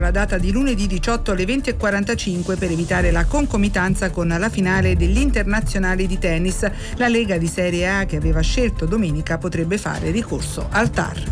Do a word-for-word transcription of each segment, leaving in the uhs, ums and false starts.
La data di lunedì diciotto alle venti e quarantacinque per evitare la concomitanza con la finale dell'Internazionale di tennis. La Lega di Serie A, che aveva scelto domenica, potrebbe fare ricorso al T A R.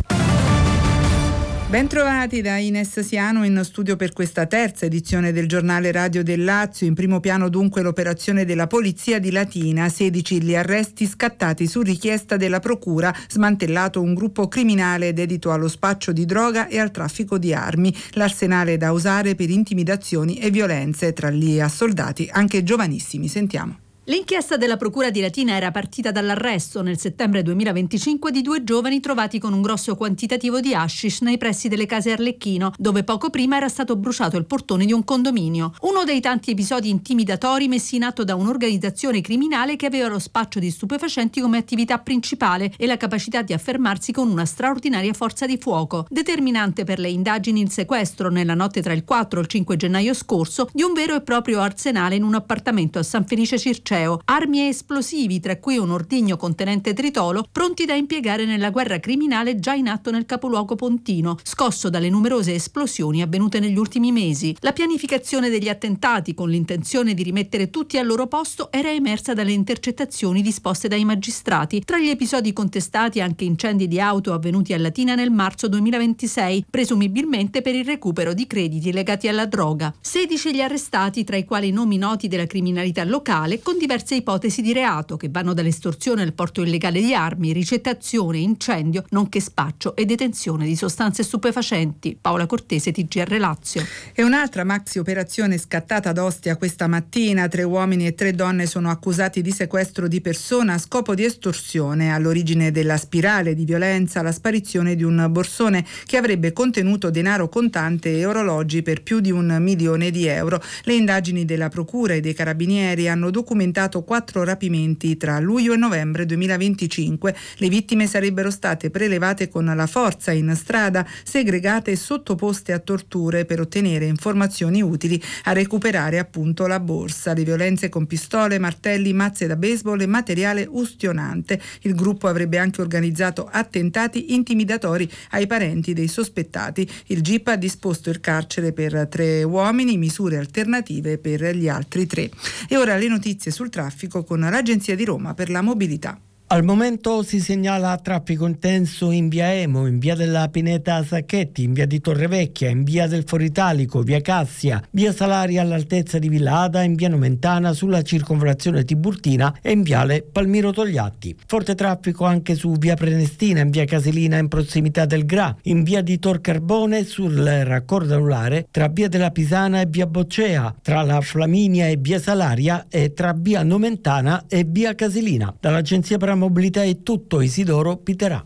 Bentrovati da Ines Siano in studio per questa terza edizione del giornale radio del Lazio. In primo piano dunque l'operazione della polizia di Latina, sedici gli arresti scattati su richiesta della procura, smantellato un gruppo criminale dedito allo spaccio di droga e al traffico di armi, l'arsenale da usare per intimidazioni e violenze, tra gli assoldati anche giovanissimi. Sentiamo. L'inchiesta della Procura di Latina era partita dall'arresto nel settembre duemilaventicinque di due giovani trovati con un grosso quantitativo di hashish nei pressi delle case Arlecchino, dove poco prima era stato bruciato il portone di un condominio. Uno dei tanti episodi intimidatori messi in atto da un'organizzazione criminale che aveva lo spaccio di stupefacenti come attività principale e la capacità di affermarsi con una straordinaria forza di fuoco. Determinante per le indagini il sequestro, nella notte tra il quattro e il cinque gennaio scorso, di un vero e proprio arsenale in un appartamento a San Felice Circeo. Armi e esplosivi, tra cui un ordigno contenente tritolo, pronti da impiegare nella guerra criminale già in atto nel capoluogo pontino, scosso dalle numerose esplosioni avvenute negli ultimi mesi. La pianificazione degli attentati, con l'intenzione di rimettere tutti al loro posto, era emersa dalle intercettazioni disposte dai magistrati. Tra gli episodi contestati anche incendi di auto avvenuti a Latina nel marzo duemilaventisei, presumibilmente per il recupero di crediti legati alla droga. sedici gli arrestati, tra i quali nomi noti della criminalità locale, con diverse ipotesi di reato che vanno dall'estorsione al porto illegale di armi, ricettazione, incendio, nonché spaccio e detenzione di sostanze stupefacenti. Paola Cortese, T G R Lazio. E un'altra maxi operazione scattata ad Ostia questa mattina. Tre uomini e tre donne sono accusati di sequestro di persona a scopo di estorsione. All'origine della spirale di violenza la sparizione di un borsone che avrebbe contenuto denaro contante e orologi per più di un milione di euro. Le indagini della Procura e dei Carabinieri hanno documentato quattro rapimenti tra luglio e novembre duemilaventicinque. Le vittime sarebbero state prelevate con la forza in strada, segregate e sottoposte a torture per ottenere informazioni utili a recuperare appunto la borsa. Le violenze con pistole, martelli, mazze da baseball e materiale ustionante. Il gruppo avrebbe anche organizzato attentati intimidatori ai parenti dei sospettati. Il G I P ha disposto il carcere per tre uomini, misure alternative per gli altri tre. E ora le notizie sul traffico con l'Agenzia di Roma per la mobilità. Al momento si segnala traffico intenso in via Emo, in via della Pineta Sacchetti, in via di Torrevecchia, in via del Foro Italico, via Cassia, via Salaria all'altezza di Villa Ada, in via Nomentana sulla circonvallazione Tiburtina e in viale Palmiro Togliatti. Forte traffico anche su via Prenestina, in via Casilina in prossimità del Gra, in via di Tor Carbone sul raccordo anulare tra via della Pisana e via Boccea, tra la Flaminia e via Salaria e tra via Nomentana e via Casilina. Dall'Agenzia per la Mobilità è tutto. Isidoro Piterà.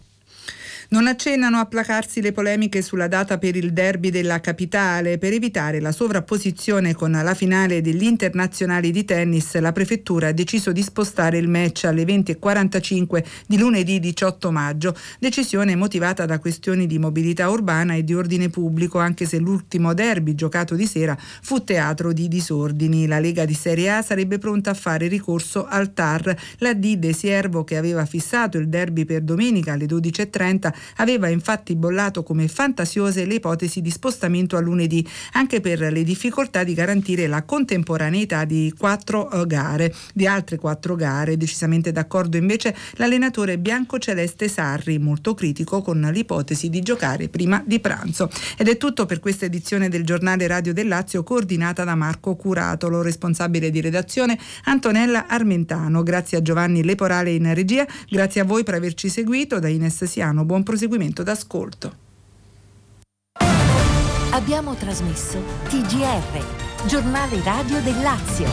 Non accennano a placarsi le polemiche sulla data per il derby della capitale. Per evitare la sovrapposizione con la finale degli internazionali di tennis, la prefettura ha deciso di spostare il match alle venti e quarantacinque di lunedì diciotto maggio. Decisione motivata da questioni di mobilità urbana e di ordine pubblico, anche se l'ultimo derby giocato di sera fu teatro di disordini. La Lega di Serie A sarebbe pronta a fare ricorso al T A R. La D De Siervo, che aveva fissato il derby per domenica alle dodici e trenta, aveva infatti bollato come fantasiose le ipotesi di spostamento a lunedì, anche per le difficoltà di garantire la contemporaneità di quattro uh, gare, di altre quattro gare. Decisamente d'accordo invece l'allenatore biancoceleste Sarri, molto critico con l'ipotesi di giocare prima di pranzo. Ed è tutto per questa edizione del giornale radio del Lazio, coordinata da Marco Curatolo, responsabile di redazione Antonella Armentano. Grazie a Giovanni Leporale in regia, grazie a voi per averci seguito. Da Ines Siano, buon proseguimento d'ascolto. Abbiamo trasmesso T G R, giornale radio del Lazio.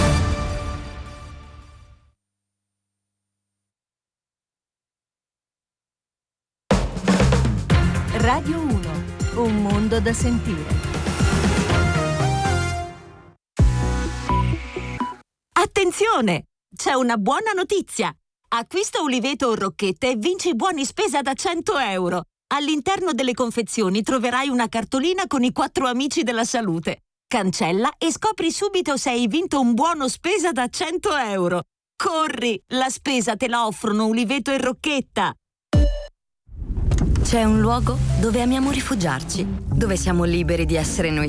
Radio uno, un mondo da sentire. Attenzione! C'è una buona notizia! Acquista Uliveto o Rocchette e vinci buoni spesa da cento euro. All'interno delle confezioni troverai una cartolina con i quattro amici della salute. Cancella e scopri subito se hai vinto un buono spesa da cento euro. Corri! La spesa te la offrono Uliveto e Rocchetta. C'è un luogo dove amiamo rifugiarci, dove siamo liberi di essere noi